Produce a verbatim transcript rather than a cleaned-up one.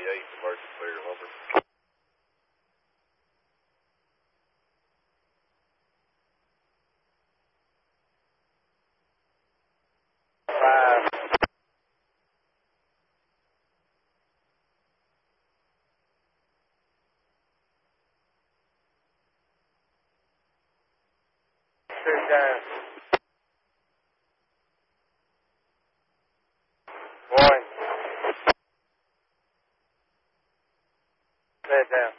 eight, emergency clear lumber. Five. Two down. One. Set down.